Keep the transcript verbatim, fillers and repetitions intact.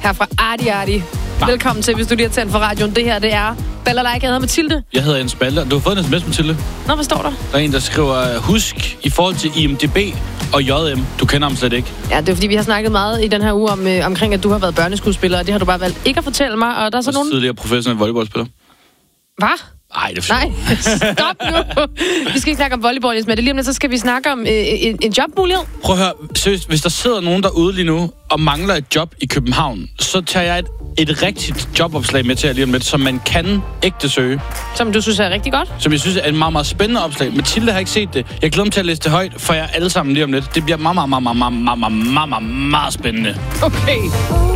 her fra Arti Arti. Velkommen til, hvis du lige har tændt for radioen. Det her, det er Balalaika. Jeg hedder Mathilde. Jeg hedder Jens Balder. Du har fået en sms, Mathilde. Nå, hvad står der? Der er en, der skriver, husk i forhold til I M D B og J M. Du kender ham slet ikke. Ja, det er fordi, vi har snakket meget i den her uge om, øh, omkring, at du har været børneskuespiller, og det har du bare valgt ikke at fortælle mig. Og der er så og nogen... tidligere professionel volleyballspiller. Hvad? Ej, det er Nej, stop nu. Vi skal ikke snakke om volleyball, men det lige om lidt, så skal vi snakke om øh, en, en jobmulighed. Prøv at høre, seriøst, hvis der sidder nogen derude lige nu og mangler et job i København, så tager jeg et, et rigtigt jobopslag med til jer lige om lidt, som man kan ægte søge. Som du synes er rigtig godt? Som jeg synes er en meget, meget spændende opslag. Mathilde har ikke set det. Jeg glæder mig til at læse det højt for jer alle sammen lige om lidt. Det bliver meget, meget, meget, meget, meget, meget, meget, meget, meget spændende. Okay.